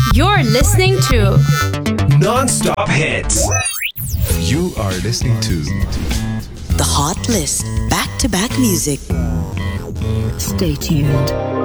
You're listening to Non-stop hits. You are listening to The Hot List, back-to-back music. Stay tuned.